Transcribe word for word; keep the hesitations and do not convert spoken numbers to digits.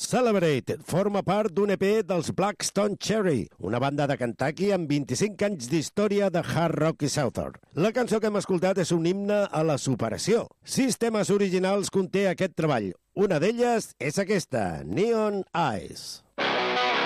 Celebrate forma part d'un E P dels Blackstone Cherry, una banda de Kentucky amb vint-i-cinc anys d'història de hard rock i southern. La cançó que hem escoltat és un himne a la superació. Sis temes originals conté aquest treball. Una d'elles és aquesta, Neon Eyes.